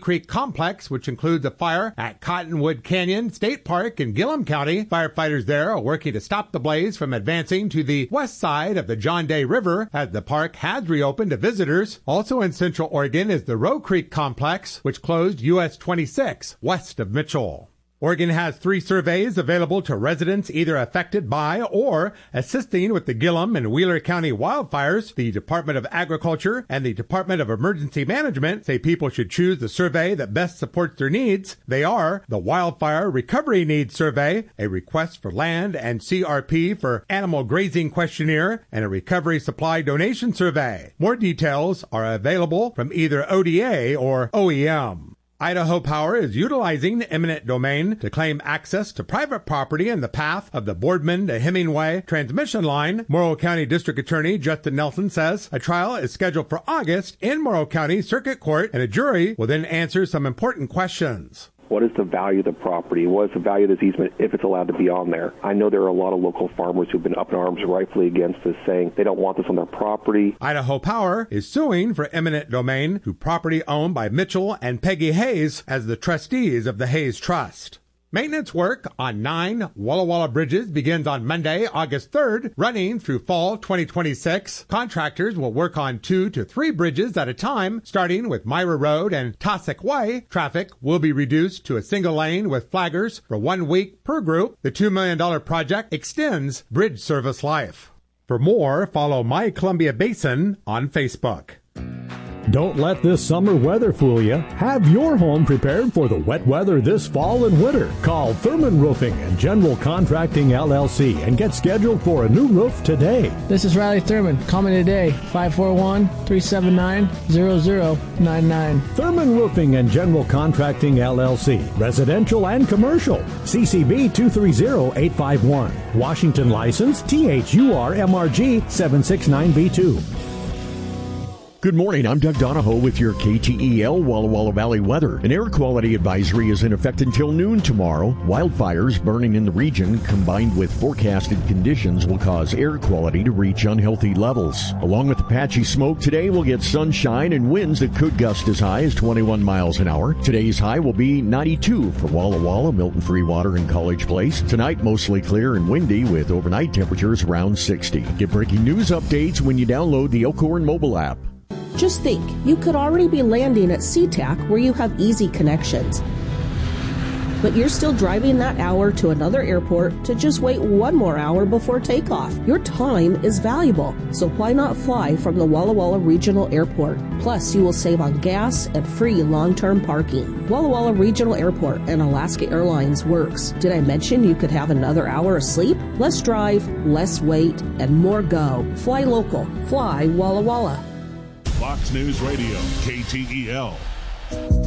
Creek Complex, which includes a fire at Cottonwood Canyon State Park in Gillum County. Firefighters there are working to stop the blaze from advancing to the west side of the John Day River as the park has reopened to visitors. Also in Central Oregon is the Roe Creek Complex, which closed US 26 west of Mitchell. Oregon has 3 surveys available to residents either affected by or assisting with the Gillum and Wheeler County wildfires. The Department of Agriculture and the Department of Emergency Management say people should choose the survey that best supports their needs. They are the Wildfire Recovery Needs Survey, a request for land and CRP for animal grazing questionnaire, and a recovery supply donation survey. More details are available from either ODA or OEM. Idaho Power is utilizing eminent domain to claim access to private property in the path of the Boardman to Hemingway transmission line. Morrow County District Attorney Justin Nelson says a trial is scheduled for August in Morrow County Circuit Court, and a jury will then answer some important questions. What is the value of the property? What is the value of this easement if it's allowed to be on there? I know there are a lot of local farmers who've been up in arms rightfully against this, saying they don't want this on their property. Idaho Power is suing for eminent domain to property owned by Mitchell and Peggy Hayes as the trustees of the Hayes Trust. Maintenance work on 9 Walla Walla bridges begins on Monday, August 3rd, running through fall 2026. Contractors will work on 2 to 3 bridges at a time, starting with Myra Road and Tossack Way. Traffic will be reduced to a single lane with flaggers for 1 week per group. The $2 million project extends bridge service life. For more, follow My Columbia Basin on Facebook. Don't let this summer weather fool you. Have your home prepared for the wet weather this fall and winter. Call Thurman Roofing and General Contracting LLC and get scheduled for a new roof today. This is Riley Thurman. Call me today, 541-379-0099. Thurman Roofing and General Contracting LLC. Residential and commercial. CCB 230851. Washington license THUR-MRG 769B2. Good morning, I'm Doug Donahoe with your KTEL Walla Walla Valley weather. An air quality advisory is in effect until noon tomorrow. Wildfires burning in the region combined with forecasted conditions will cause air quality to reach unhealthy levels. Along with the patchy smoke today, we'll get sunshine and winds that could gust as high as 21 miles an hour. Today's high will be 92 for Walla Walla, Milton Freewater, and College Place. Tonight, mostly clear and windy with overnight temperatures around 60. Get breaking news updates when you download the Elkhorn mobile app. Just think, you could already be landing at SeaTac where you have easy connections. But you're still driving that hour to another airport to just wait 1 more hour before takeoff. Your time is valuable, so why not fly from the Walla Walla Regional Airport? Plus, you will save on gas and free long-term parking. Walla Walla Regional Airport and Alaska Airlines works. Did I mention you could have another hour of sleep? Less drive, less wait, and more go. Fly local. Fly Walla Walla. Fox News Radio, KTEL.